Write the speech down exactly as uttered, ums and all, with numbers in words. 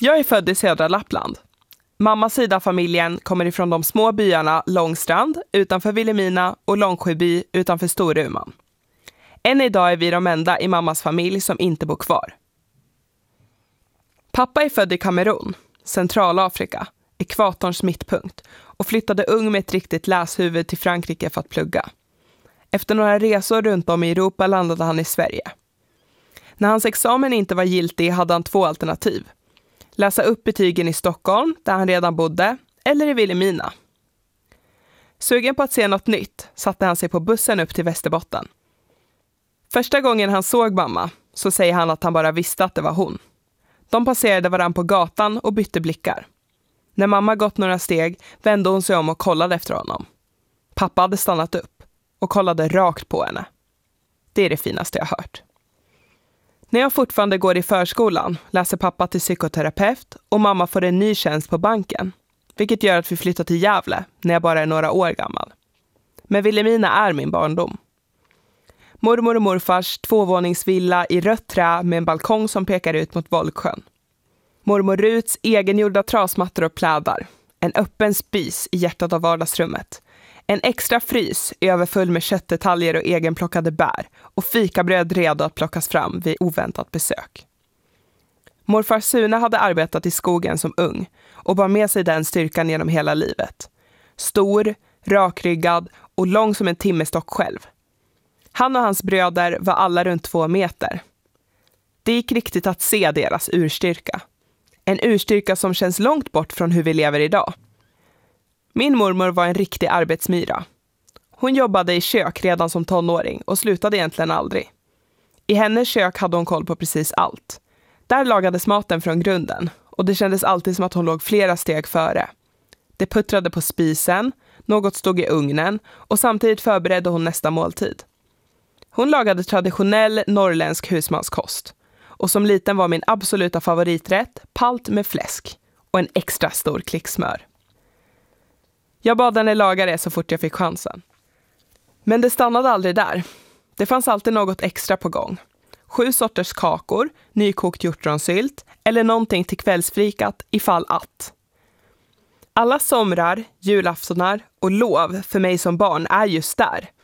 Jag är född i södra Lappland. Mammas sida av familjen kommer ifrån de små byarna Långstrand utanför Vilhelmina och Långsjöby utanför Storuman. Än idag är vi de enda i mammas familj som inte bor kvar. Pappa är född i Kamerun, Centralafrika, ekvatorns mittpunkt, och flyttade ung med ett riktigt läshuvud till Frankrike för att plugga. Efter några resor runt om i Europa landade han i Sverige. När hans examen inte var giltig hade han två alternativ. Läsa upp betygen i Stockholm, där han redan bodde, eller i Vilhelmina. Sugen på att se något nytt satte han sig på bussen upp till Västerbotten. Första gången han såg mamma så säger han att han bara visste att det var hon. De passerade varann på gatan och bytte blickar. När mamma gått några steg vände hon sig om och kollade efter honom. Pappa hade stannat upp och kollade rakt på henne. Det är det finaste jag hört. När jag fortfarande går i förskolan läser pappa till psykoterapeut och mamma får en ny tjänst på banken. Vilket gör att vi flyttar till Gävle när jag bara är några år gammal. Men Vilhelmina är min barndom. Mormor och morfars tvåvåningsvilla i rött trä med en balkong som pekar ut mot Volksjön. Mormor Ruts egengjorda trasmattor och plädar. En öppen spis i hjärtat av vardagsrummet. En extra frys överfull med köttdetaljer och egenplockade bär. Och fikabröd redo att plockas fram vid oväntat besök. Morfar Sune hade arbetat i skogen som ung och bar med sig den styrkan genom hela livet. Stor, rakryggad och lång som en timmerstock själv. Han och hans bröder var alla runt två meter. Det gick riktigt att se deras urstyrka. En urstyrka som känns långt bort från hur vi lever idag. Min mormor var en riktig arbetsmyra. Hon jobbade i kök redan som tonåring och slutade egentligen aldrig. I hennes kök hade hon koll på precis allt. Där lagades maten från grunden och det kändes alltid som att hon låg flera steg före. Det puttrade på spisen, något stod i ugnen och samtidigt förberedde hon nästa måltid. Hon lagade traditionell norrländsk husmanskost. Och som liten var min absoluta favoriträtt palt med fläsk och en extra stor klick smör. Jag bad henne laga det så fort jag fick chansen. Men det stannade aldrig där. Det fanns alltid något extra på gång. Sju sorters kakor, nykokt hjortronsylt eller någonting till kvällsfrikat ifall att. Alla somrar, julaftonar och lov för mig som barn är just där.